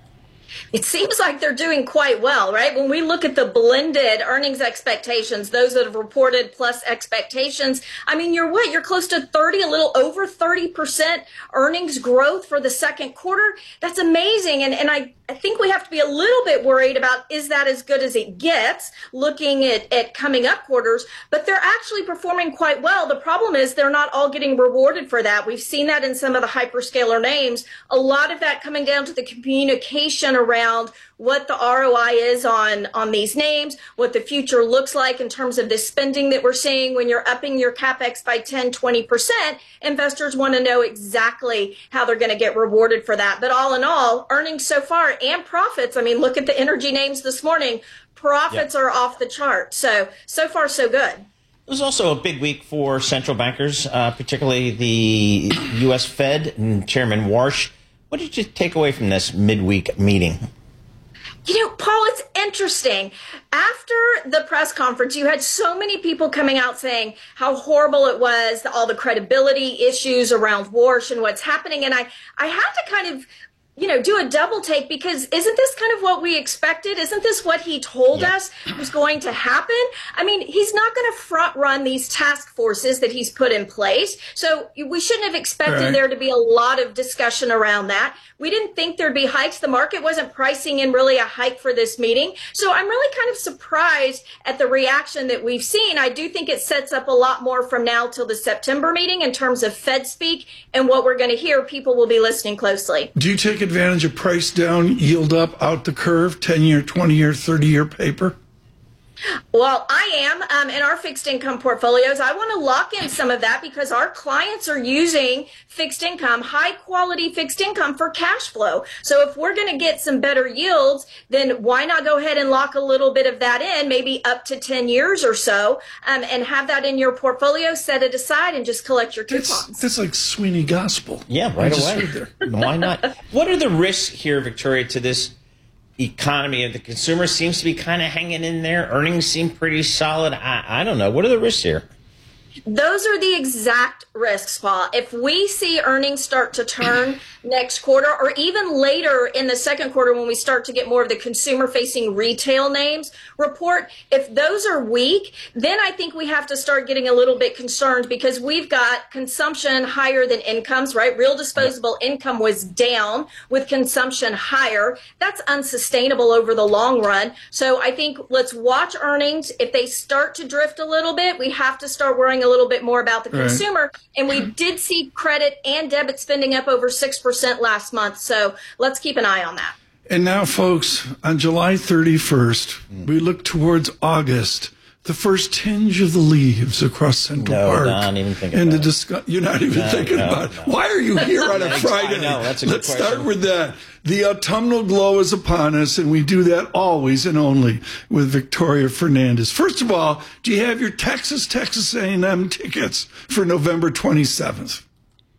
It seems like they're doing quite well, right? When we look at the blended earnings expectations, those that have reported plus expectations, I mean, you're close to 30, a little over 30% earnings growth for the second quarter. That's amazing. And I think we have to be a little bit worried about, is that as good as it gets, looking at coming up quarters? But they're actually performing quite well. The problem is they're not all getting rewarded for that. We've seen that in some of the hyperscaler names. A lot of that coming down to the communication around what the ROI is on these names, what the future looks like in terms of the spending that we're seeing. When you're upping your CapEx by 10, 20%, investors want to know exactly how they're going to get rewarded for that. But all in all, earnings so far and profits, I mean, look at the energy names this morning. Profits are off the chart. So far, so good. It was also a big week for central bankers, particularly the U.S. Fed and Chairman Warsh. What did you take away from this midweek meeting? Paul, it's interesting. After the press conference, you had so many people coming out saying how horrible it was, all the credibility issues around Warsh and what's happening. And I had to kind of do a double take, because isn't this kind of what we expected? Isn't this what he told us was going to happen? I mean, he's not going to front run these task forces that he's put in place. So we shouldn't have expected there to be a lot of discussion around that. We didn't think there'd be hikes. The market wasn't pricing in really a hike for this meeting. So I'm really kind of surprised at the reaction that we've seen. I do think it sets up a lot more from now till the September meeting in terms of Fed speak and what we're going to hear. People will be listening closely. Do you take advantage of price down, yield up, out the curve, 10-year, 20-year, 30-year paper? Well, I am in our fixed income portfolios. I want to lock in some of that because our clients are using fixed income, high quality fixed income for cash flow. So if we're going to get some better yields, then why not go ahead and lock a little bit of that in, maybe up to 10 years or so, and have that in your portfolio, set it aside, and just collect your coupons. That's like Sweeney Gospel. Yeah, right away. Why not? What are the risks here, Victoria, to this economy? The consumer seems to be kind of hanging in there. Earnings seem pretty solid. I don't know. What are the risks here? Those are the exact risks, Paul. If we see earnings start to turn next quarter, or even later in the second quarter when we start to get more of the consumer-facing retail names report, if those are weak, then I think we have to start getting a little bit concerned, because we've got consumption higher than incomes, right? Real disposable income was down with consumption higher. That's unsustainable over the long run. So I think let's watch earnings. If they start to drift a little bit, we have to start worrying a little bit more about the consumer. And we did see credit and debit spending up over 6% last month. So let's keep an eye on that. And now, folks, on July 31st, we look towards August, the first tinge of the leaves across Central Park. No, not even thinking about it. You're not even thinking about it. Why are you here on a Friday? I know, that's a good question. Let's start with that. The autumnal glow is upon us, and we do that always and only with Victoria Fernandez. First of all, do you have your Texas A&M tickets for November 27th?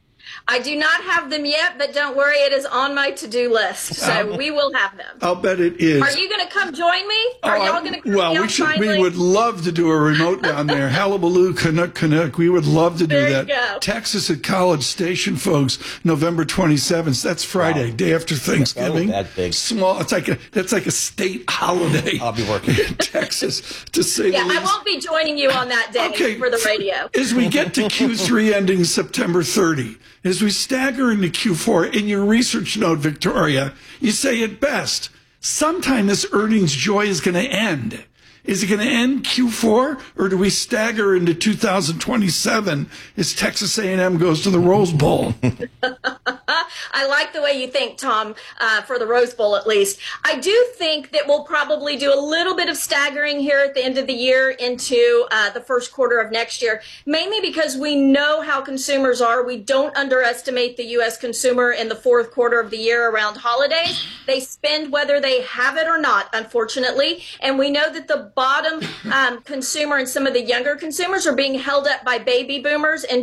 I do not have them yet, but don't worry, it is on my to-do list. So we will have them. I'll bet it is. Are you going to come join me? Are y'all going to come Well, down finally? We would love to do a remote down there. Hullabaloo, Canuck. We would love to do There that. you go. Texas at College Station, folks, November 27th. That's Friday, day after Thanksgiving. That big. Small. That's like a state holiday. I'll be working in Texas, to say the least. I won't be joining you on that day for the radio. As we get to Q3 ending September 30, as we stagger into Q4, in your research note, Victoria, you say it best, sometime this earnings joy is going to end. Is it going to end Q4, or do we stagger into 2027 as Texas A&M goes to the Rose Bowl? I like the way you think, Tom, for the Rose Bowl at least. I do think that we'll probably do a little bit of staggering here at the end of the year into the first quarter of next year, mainly because we know how consumers are. We don't underestimate the U.S. consumer in the fourth quarter of the year around holidays. They spend whether they have it or not, unfortunately, and we know that the bottom consumer and some of the younger consumers are being held up by baby boomers and